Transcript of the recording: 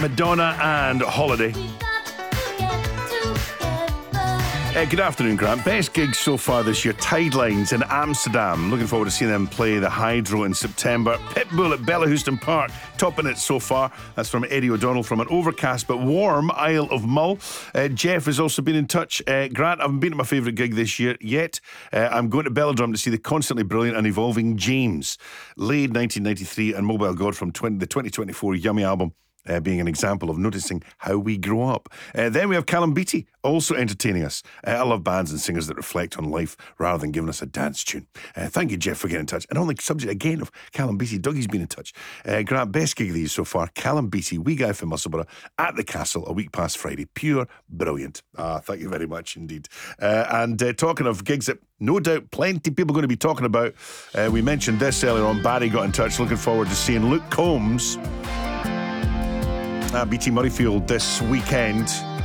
Madonna and Holiday. Good afternoon, Grant. Best gigs so far this year: Tidelines in Amsterdam. Looking forward to seeing them play the Hydro in September. Pitbull at Bellahouston Park, topping it so far. That's from Eddie O'Donnell from an overcast but warm Isle of Mull. Jeff has also been in touch. Grant, I haven't been to my favourite gig this year yet. I'm going to Belladrum to see the constantly brilliant and evolving James. Laid 1993 and Mobile God from the 2024 Yummy album. Being an example of noticing how we grow up. Then we have Callum Beattie, also entertaining us. I love bands and singers that reflect on life rather than giving us a dance tune. Thank you, Jeff, for getting in touch. And on the subject again of Callum Beattie, Dougie's been in touch. Grant, best gig of these so far: Callum Beattie, wee guy from Musselburgh, at the Castle a week past Friday. Pure brilliant. Thank you very much indeed. And talking of gigs that no doubt plenty of people are going to be talking about, we mentioned this earlier on. Barry got in touch, looking forward to seeing Luke Combs at BT Murrayfield this weekend.